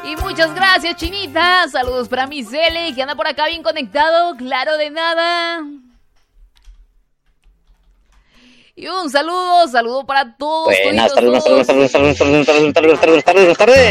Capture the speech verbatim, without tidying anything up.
Y muchas gracias, Chinita. Saludos para mi Cele, que anda por acá bien conectado. Claro de nada. Y un saludo, saludo para todos. Buenas tardes, buenas tardes, buenas tardes, buenas tardes, buenas tardes, buenas tardes, buenas tardes.